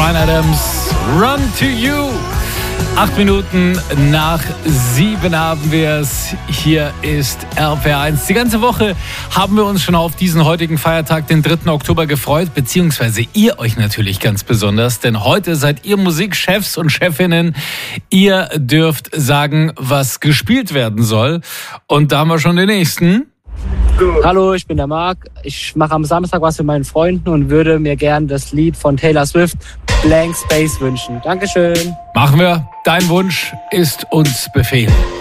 Bryan Adams, Run to You. 8 Minuten nach 7 haben wir es. Hier ist RPR1. Die ganze Woche haben wir uns schon auf diesen heutigen Feiertag, den 3. Oktober, gefreut, beziehungsweise ihr euch natürlich ganz besonders, denn heute seid ihr Musikchefs und Chefinnen. Ihr dürft sagen, was gespielt werden soll. Und da haben wir schon den nächsten. Hallo, ich bin der Marc. Ich mache am Samstag was mit meinen Freunden und würde mir gern das Lied von Taylor Swift, Blank Space, wünschen. Dankeschön. Machen wir. Dein Wunsch ist uns Befehl.